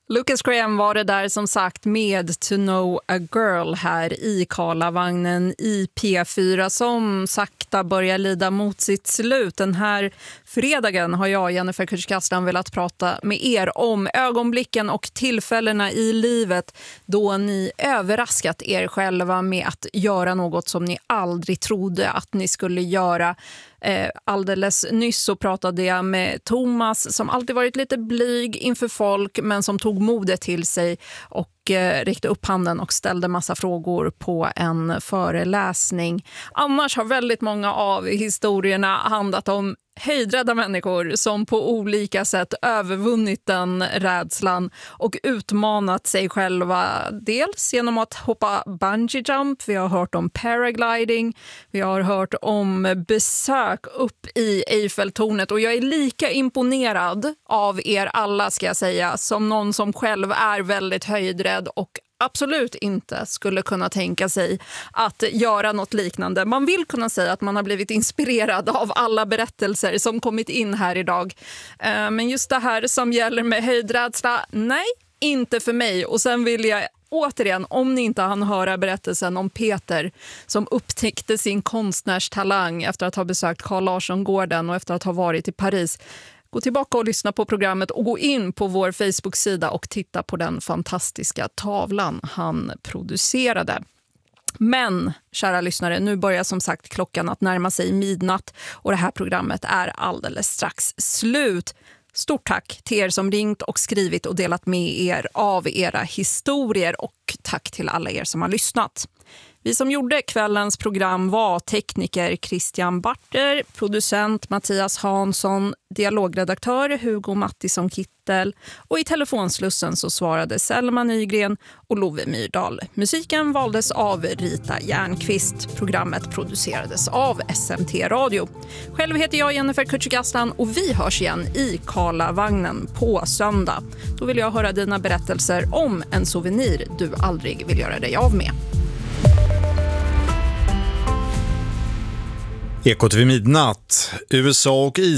Lucas Graham var det där som sagt med To Know a Girl här i Karlavagnen i P4 som sakta börjar lida mot sitt slut. Den här fredagen har jag, Jennifer Kutschkastan, velat prata med er om ögonblicken och tillfällena i livet då ni överraskat er själva med att göra något som ni aldrig trodde att ni skulle göra. Alldeles nyss så pratade jag med Thomas som alltid varit lite blyg inför folk men som tog modet till sig och räckte upp handen och ställde massa frågor på en föreläsning. Annars har väldigt många av historierna handlat om höjdrädda människor som på olika sätt övervunnit den rädslan och utmanat sig själva. Dels genom att hoppa bungee jump, vi har hört om paragliding, vi har hört om besök upp i Eiffeltornet och jag är lika imponerad av er alla ska jag säga som någon som själv är väldigt höjdrädd och absolut inte skulle kunna tänka sig att göra något liknande. Man vill kunna säga att man har blivit inspirerad av alla berättelser som kommit in här idag. Men just det här som gäller med höjdrädsla, nej, inte för mig. Och sen vill jag återigen, om ni inte hann höra berättelsen om Peter som upptäckte sin konstnärstalang efter att ha besökt Carl Larsson-gården och efter att ha varit i Paris, gå tillbaka och lyssna på programmet och gå in på vår Facebook-sida och titta på den fantastiska tavlan han producerade. Men, kära lyssnare, nu börjar som sagt klockan att närma sig midnatt och det här programmet är alldeles strax slut. Stort tack till er som ringt och skrivit och delat med er av era historier och tack till alla er som har lyssnat. Vi som gjorde kvällens program var tekniker Christian Barter, producent Mattias Hansson, dialogredaktör Hugo Mattisson Kittel och i telefonslussen så svarade Selma Nygren och Love Myrdal. Musiken valdes av Rita Järnqvist. Programmet producerades av SMT Radio. Själv heter jag Jennifer Kutschkastan och vi hörs igen i Karlavagnen på söndag. Då vill jag höra dina berättelser om en souvenir du aldrig vill göra dig av med. Ekot vid midnatt. USA och